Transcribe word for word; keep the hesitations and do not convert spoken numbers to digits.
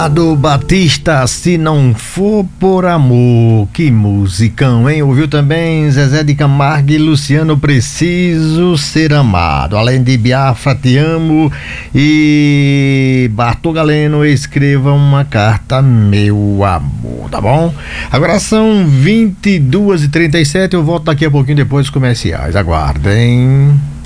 Do Batista, Se Não For Por Amor, que musicão, hein? Ouviu também Zezé de Camargo e Luciano, Preciso Ser Amado, além de Biafra, Te Amo e Bartô Galeno, Escreva Uma Carta, Meu Amor, tá bom? Agora são vinte e duas e trinta e sete, eu volto daqui a pouquinho depois dos comerciais, aguardem.